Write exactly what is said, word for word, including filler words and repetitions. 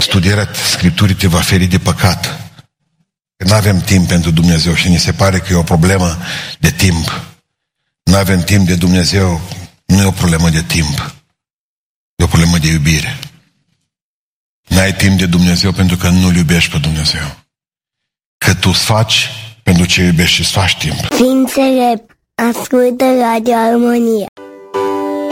studierea Scripturii te va feri de păcat. Că nu avem timp pentru Dumnezeu și ni se pare că e o problemă de timp. Nu avem timp de Dumnezeu, nu e o problemă de timp. E o problemă de iubire. N-ai timp de Dumnezeu pentru că nu-L iubești pe Dumnezeu. Că tu îți faci pentru ce iubești și îți faci timp. Fii înțelept, ascultă Radio Armonia.